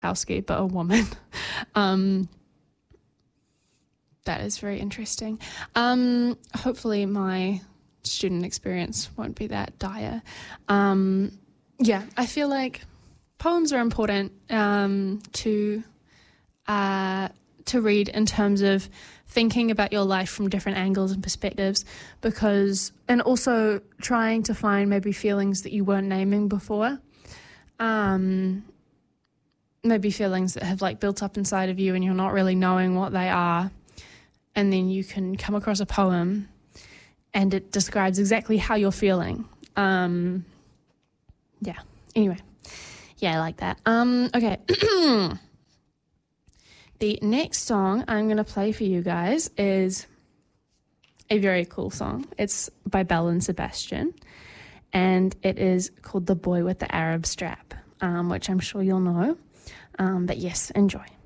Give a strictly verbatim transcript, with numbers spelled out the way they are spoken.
Wachowski, but a woman. um, that is very interesting. Um, hopefully my student experience won't be that dire. Um, yeah, I feel like poems are important um, to uh, to read in terms of thinking about your life from different angles and perspectives, because, and also trying to find maybe feelings that you weren't naming before. Um, maybe feelings that have like built up inside of you and you're not really knowing what they are. And then you can come across a poem and it describes exactly how you're feeling. Um, yeah, anyway. Yeah, I like that. Um, okay. The next song I'm going to play for you guys is a very cool song. It's by Belle and Sebastian, and it is called The Boy with the Arab Strap, um, which I'm sure you'll know. Um, but yes, enjoy.